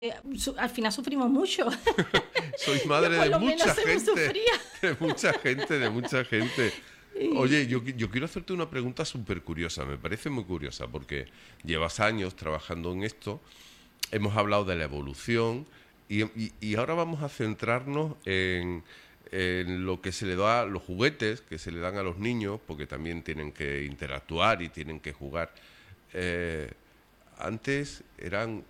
al final sufrimos mucho. Sois madre Yo por de lo menos mucha gente. sufría. De mucha gente. Oye, yo quiero hacerte una pregunta súper curiosa, me parece muy curiosa, porque llevas años trabajando en esto, hemos hablado de la evolución y ahora vamos a centrarnos en lo que se le da, los juguetes que se le dan a los niños, porque también tienen que interactuar y tienen que jugar. Eh, Antes eran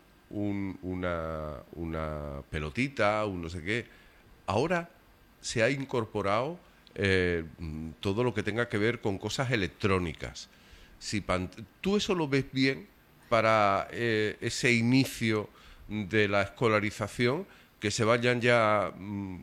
una pelotita, un no sé qué. Ahora se ha incorporado todo lo que tenga que ver con cosas electrónicas. Si ¿Tú eso lo ves bien para ese inicio de la escolarización, que se vayan ya,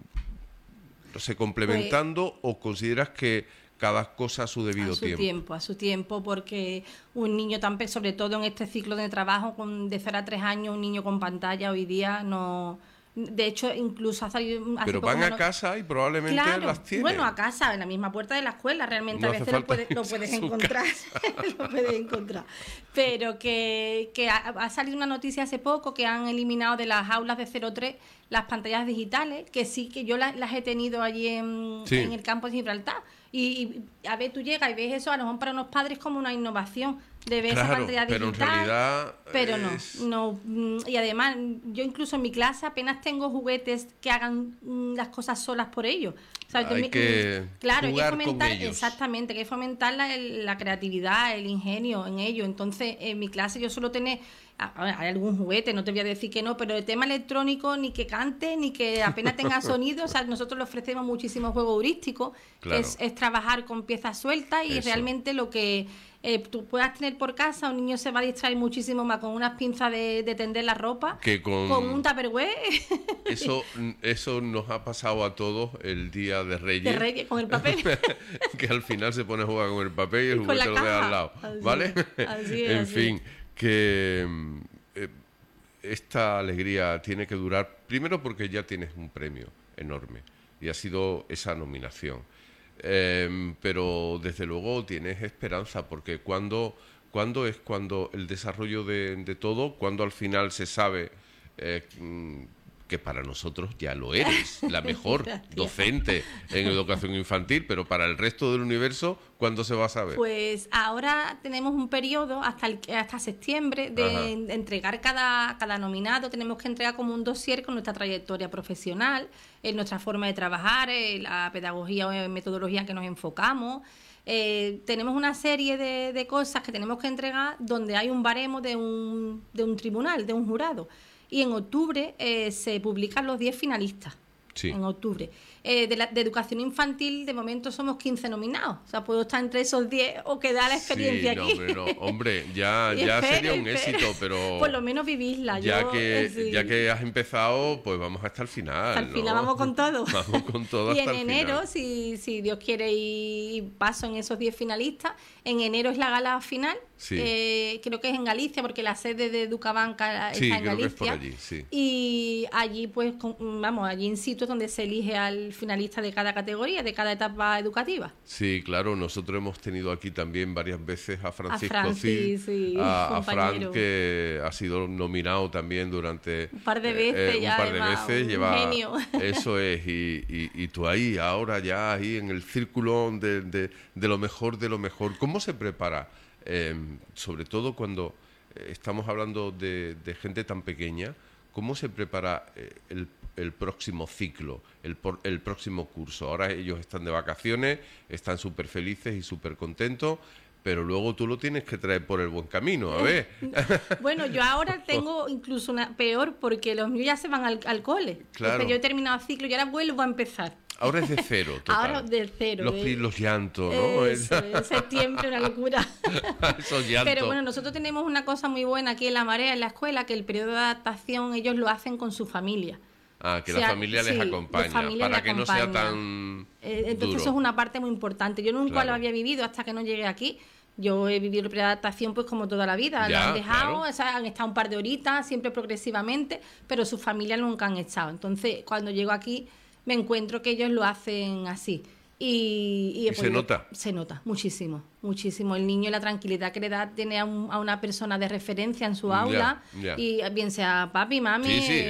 no sé, Pues complementando, o consideras que cada cosa a su debido tiempo? a su tiempo, porque un niño sobre todo en este ciclo de trabajo, de 0 a 3 años, un niño con pantalla hoy día no. De hecho, incluso ha salido hace Pero poco van a casa y probablemente Claro, las bueno, tienen. a casa, en la misma puerta de la escuela, realmente No a hace veces falta lo irse a puedes su encontrar, casa. lo puedes encontrar. Pero que ha salido una noticia hace poco que han eliminado de las aulas de 0-3 las pantallas digitales, que sí, que yo las he tenido allí en Sí, el campo de Gibraltar. Y a ver, tú llegas y ves eso, a lo mejor para unos padres como una innovación de ver esa claro, pantalla pero en digital, realidad pero es... y además yo incluso en mi clase apenas tengo juguetes que hagan las cosas solas por ellos. O sea, Hay que claro, hay que jugar con fomentar, ellos. exactamente, hay que fomentar la creatividad, el ingenio en ello. Entonces, en mi clase yo suelo tener, hay algún juguete, no te voy a decir que no, pero el tema electrónico, ni que cante, ni que apenas tenga sonido. O sea, nosotros le ofrecemos muchísimo juego heurístico, que Claro, es trabajar con piezas sueltas y eso. realmente lo que tú puedas tener por casa, un niño se va a distraer muchísimo más con unas pinzas de tender la ropa, Que con un con tupperware eso nos ha pasado a todos el día de de Reyes, reyes, con el papel que al final se pone a jugar con el papel y el y con juguete la lo deja al caja. lado, ¿vale? Así es, En así es. fin, que eh, esta alegría tiene que durar, primero porque ya tienes un premio enorme y ha sido esa nominación. Pero desde luego tienes esperanza, porque cuando el desarrollo de todo, cuando al final se sabe eh, mm, que para nosotros ya lo eres, la mejor Gracias. docente en educación infantil, pero para el resto del universo, ¿cuándo se va a saber? Pues ahora tenemos un periodo hasta septiembre de Ajá, entregar cada nominado. Tenemos que entregar como un dossier con nuestra trayectoria profesional, nuestra forma de trabajar, la pedagogía o metodología que nos enfocamos. Tenemos una serie de cosas que tenemos que entregar donde hay un baremo de un tribunal, de un jurado. Y en octubre se publican los 10 finalistas. sí. En octubre. De educación infantil, de momento somos 15 nominados. O sea, puedo estar entre esos 10 o quedar la Sí, experiencia no, aquí. hombre, no, hombre, ya, Y ya sería un espere. éxito, Por pero lo menos vivirla. ya Yo, que, ya sí. que has empezado, pues vamos hasta el Hasta el final, final ¿no? vamos con todo. Vamos con todo Y en hasta el final. enero, si Dios quiere y paso en esos 10 finalistas, en enero es la gala final. Sí, Creo que es en Galicia, porque la sede de Educabanca sí, está en creo que es por Galicia. allí, sí. Y allí, pues, vamos, allí in situ es donde se elige al finalista de cada categoría, de cada etapa educativa. Sí, claro, nosotros hemos tenido aquí también varias veces a A Francisco Cid, Francis, sí, a Fran, compañero. que ha sido nominado también durante Un par de veces un ya, par de además, veces, un lleva, genio. eso es, y tú ahí, ahora ya ahí en el círculo de lo mejor de lo mejor. ¿Cómo se prepara? Sobre todo cuando estamos hablando de gente tan pequeña, ¿cómo se prepara el próximo ciclo, el próximo curso? Ahora ellos están de vacaciones, están súper felices y súper contentos, pero luego tú lo tienes que traer por el buen camino, a ver. Bueno, yo ahora tengo incluso una peor, porque los míos ya se van al cole. Entonces yo Claro, he terminado el ciclo y ahora vuelvo a empezar. ahora es de cero, Ahora total. del cero. Los llantos, ¿no? Eso, en septiembre, una locura. Esos Pero llantos. bueno, nosotros tenemos una cosa muy buena aquí en La Marea, en la escuela, que el periodo de adaptación ellos lo hacen con su familia. Ah, que O la sea, familia les sí, de acompaña, familia le para que no sea acompaña. tan Entonces duro. eso es una parte muy importante. Yo nunca lo Claro. había vivido hasta que no llegué aquí. Yo he vivido la preadaptación pues como toda la vida. Lo han Ya, dejado, claro. o sea, han estado un par de horitas, siempre progresivamente, pero sus familias nunca han estado. Entonces, cuando llego aquí, me encuentro que ellos lo hacen así. Y se nota. Se nota muchísimo, muchísimo. El niño, la tranquilidad que le da, tiene a una persona de referencia en su aula, Ya. y bien sea papi, mami, Sí, sí.